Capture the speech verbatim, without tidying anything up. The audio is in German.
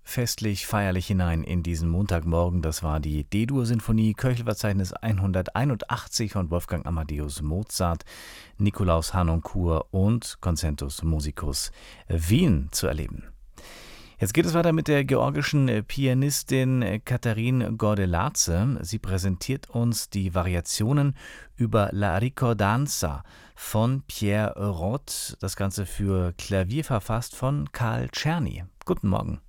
festlich, feierlich hinein in diesen Montagmorgen. Das war die D-Dur-Sinfonie, Köchelverzeichnis hunderteinundachtzig von Wolfgang Amadeus Mozart, Nikolaus Harnoncourt und Concentus Musicus Wien zu erleben. Jetzt geht es weiter mit der georgischen Pianistin Katharin Gordeladze. Sie präsentiert uns die Variationen über La Ricordanza von Pierre Rott. Das Ganze für Klavier verfasst von Karl Czerny. Guten Morgen.